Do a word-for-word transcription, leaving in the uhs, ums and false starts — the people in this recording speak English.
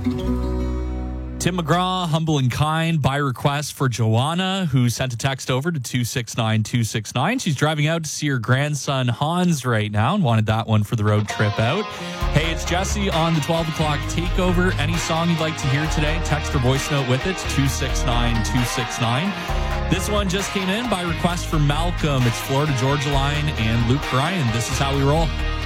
Tim McGraw, Humble and Kind, by request for Joanna, who sent a text over to two six nine two six nine. She's driving out to see her grandson Hans right now and wanted that one for the road trip out. Hey, it's Jesse on the twelve o'clock takeover. Any song you'd like to hear today, text or voice note with it, two six nine two six nine. This one just came in by request for Malcolm. It's Florida Georgia Line and Luke Bryan. This is how we roll.